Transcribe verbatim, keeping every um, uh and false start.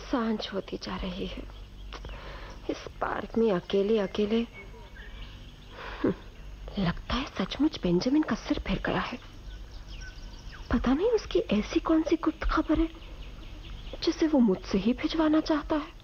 सांझ होती जा रही है। इस पार्क में अकेले अकेले लगता है सचमुच बेंजामिन का सिर फिर गया है। पता नहीं उसकी ऐसी कौन सी गुप्त खबर है जिसे वो मुझसे ही भिजवाना चाहता है।